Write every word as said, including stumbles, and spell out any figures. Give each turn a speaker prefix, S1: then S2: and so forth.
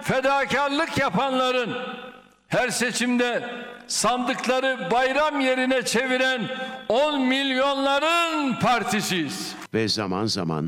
S1: fedakarlık yapanların, her seçimde sandıkları bayram yerine çeviren on milyonların partisiyiz.
S2: Ve zaman zaman